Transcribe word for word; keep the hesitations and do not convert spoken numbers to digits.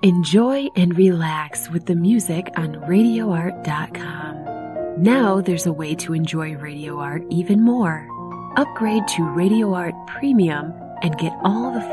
Enjoy and relax with the music on radio art dot com. Now there's a way to enjoy Radio Art even more. Upgrade to Radio Art Premium and get all the